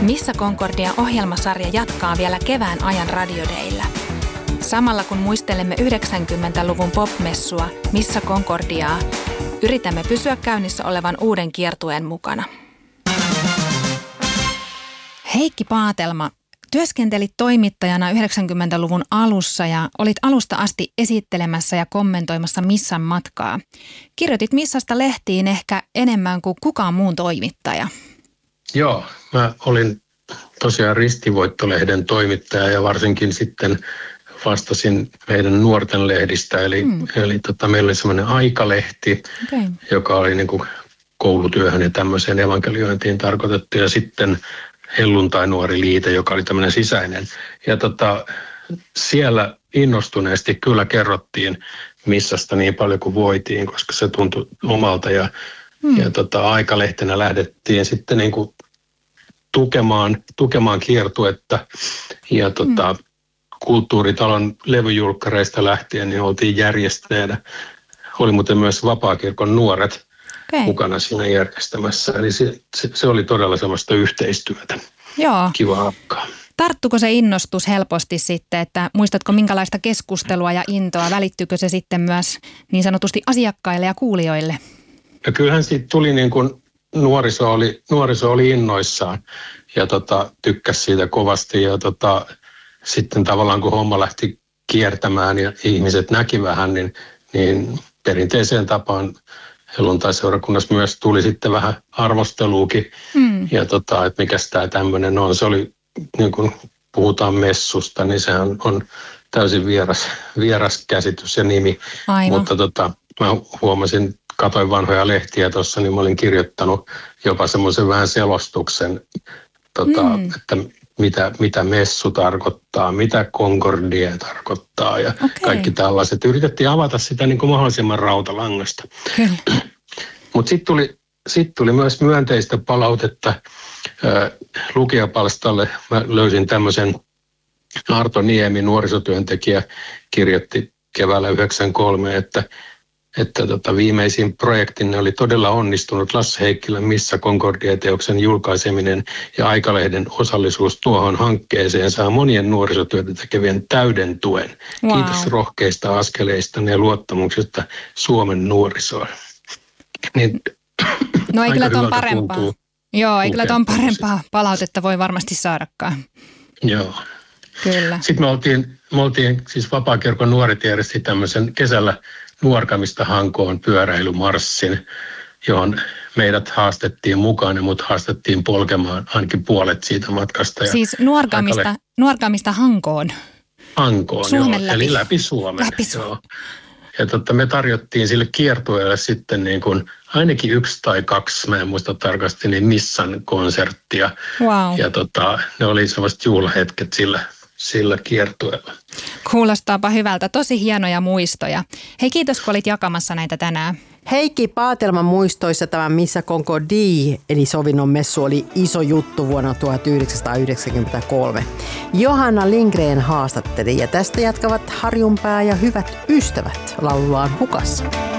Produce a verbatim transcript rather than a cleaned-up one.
Missä Concordia-ohjelmasarja jatkaa vielä kevään ajan radiodeillä. Samalla kun muistelemme yhdeksänkymmentäluvun popmessua Missä Concordiaa, yritämme pysyä käynnissä olevan uuden kiertueen mukana. Heikki Paatelma, työskentelit toimittajana yhdeksänkymmentäluvun alussa ja olit alusta asti esittelemässä ja kommentoimassa Missan matkaa. Kirjoitit Missasta lehtiin ehkä enemmän kuin kukaan muun toimittaja. Joo, mä olin tosiaan Ristivoitto-lehden toimittaja ja varsinkin sitten vastasin meidän nuorten lehdistä. Eli, mm. eli tota, meillä oli semmoinen Aikalehti, okay. joka oli niin kuin koulutyöhön ja tämmöiseen evankeliointiin tarkoitettu. Ja sitten Helluntai-nuori liite, joka oli tämmöinen sisäinen. Ja tota, siellä innostuneesti kyllä kerrottiin Missasta niin paljon kuin voitiin, koska se tuntui omalta. Ja, mm. ja tota, Aikalehtenä lähdettiin sitten niin kuin tukemaan, tukemaan kiertuetta. Ja tota, mm. Kulttuuritalon levyjulkkareista lähtien niin oltiin järjestäjänä. Oli muuten myös Vapaakirkon nuoret okay. mukana siinä järjestämässä. Eli se, se, se oli todella sellaista yhteistyötä. Joo. Kiva hakkaa. Tarttuko se innostus helposti sitten, että muistatko minkälaista keskustelua ja intoa? Välittyykö se sitten myös niin sanotusti asiakkaille ja kuulijoille? Ja kyllähän siitä tuli niin kuin nuoriso oli, nuoriso oli innoissaan ja tota, tykkäsi siitä kovasti ja tota, sitten tavallaan kun homma lähti kiertämään ja ihmiset näki vähän, niin, niin perinteiseen tapaan helluntai-seurakunnassa myös tuli sitten vähän arvosteluukin. Mm. Ja tota, että mikäs tämä tämmöinen on. Se oli, niin kun puhutaan messusta, niin se on, on täysin vieras, vieras käsitys ja nimi. Aivan. Mutta tota, mä huomasin, katoin vanhoja lehtiä tuossa, niin mä olin kirjoittanut jopa semmoisen vähän selostuksen, tota, mm. että mitä, mitä messu tarkoittaa, mitä Concordia tarkoittaa ja okay. kaikki tällaiset. Yritettiin avata sitä niin kuin mahdollisimman rautalangasta. Mutta sitten tuli, sit tuli myös myönteistä palautetta ää, lukijapalstalle. Mä löysin tämmöisen Arto Niemi, nuorisotyöntekijä, kirjoitti keväällä yhdeksänkymmentäkolme, että että tota, viimeisin projektinne oli todella onnistunut. Lasse Heikkilän Missä Concordia-teoksen julkaiseminen ja Aikalehden osallisuus tuohon hankkeeseen saa monien nuorisotyötä tekevien täyden tuen. Wow. Kiitos rohkeista askeleista ja luottamuksesta Suomen nuorisoon. Niin, no ei kyllä ton parempaa. Joo, ei kyllä ton parempaa palautetta voi varmasti saadakaan. Joo. Kyllä. Sitten me oltiin, me oltiin siis Vapaakirkon nuoret järjesti tämmöisen kesällä Nuorgamista Hankoon pyöräilymarssin, johon meidät haastettiin mukaan ja mut haastettiin polkemaan ainakin puolet siitä matkasta. Siis Nuorgamista, aikale... Nuorgamista Hankoon? Hankoon, Suomen joo, läpi. eli läpi Suomen. Läpi Suomen. Joo. Ja totta, me tarjottiin sille kiertueelle sitten niin kuin ainakin yksi tai kaksi, mä en muista tarkasti, niin Missan konserttia. Wow. Ja tota, ne oli sellaiset juhlahetket sillä sillä kiertueella. Kuulostaapa hyvältä. Tosi hienoja muistoja. Hei, kiitos kun olit jakamassa näitä tänään. Heikki Paatelman muistoissa tämä Missä Concordia, eli sovinnon messu, oli iso juttu vuonna tuhatyhdeksänsataayhdeksänkymmentäkolme. Johanna Lindgren haastatteli ja tästä jatkavat Harjunpää ja hyvät ystävät laulullaan hukassa.